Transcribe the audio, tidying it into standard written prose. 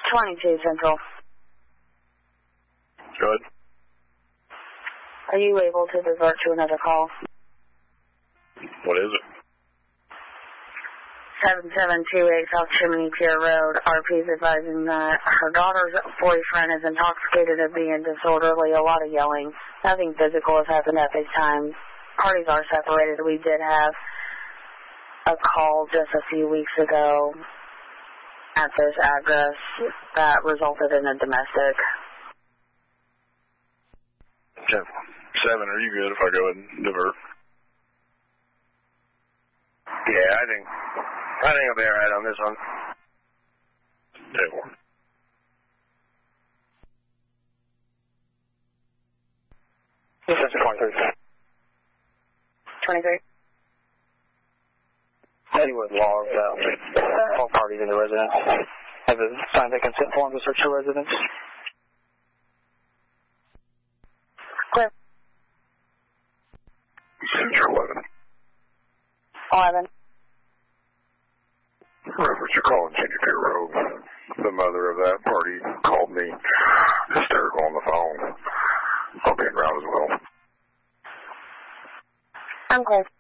22 Central. Good. Are you able to divert to another call? What is it? 7728 South Chimney Pier Road. RP is advising that her daughter's boyfriend is intoxicated and being disorderly. A lot of yelling. Nothing physical has happened at this time. Parties are separated. We did have a call just a few weeks ago at this address that resulted in a domestic. 7, are you good if I go ahead and divert? Yeah, I think I'll be alright on this one. 10-4. This is 23. 23. Anyone logged all parties in the residence have signed the consent form to search your residence. Clear. Central 11. 11. Whoever's you're calling Chimney Pier Road, the mother of that party called me hysterical on the phone. I'll be around as well. I'm clear.